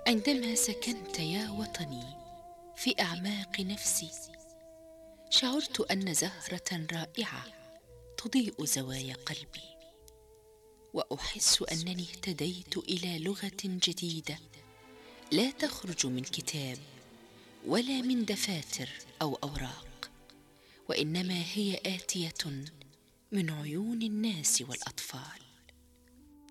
عندما سكنت يا وطني في أعماق نفسي، شعرت أن زهرة رائعة تضيء زوايا قلبي، وأحس أنني اهتديت إلى لغة جديدة لا تخرج من كتاب ولا من دفاتر أو أوراق، وإنما هي آتية من عيون الناس والأطفال.